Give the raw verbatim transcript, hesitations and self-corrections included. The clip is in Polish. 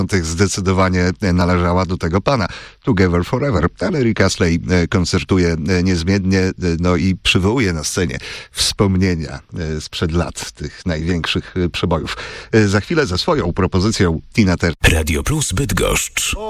zdecydowanie należała do tego pana. Together Forever. Ale Rick Astley koncertuje niezmiennie, no i przywołuje na scenie wspomnienia sprzed lat tych największych przebojów. Za chwilę ze swoją propozycją Tina Turner. Radio Plus Bydgoszcz.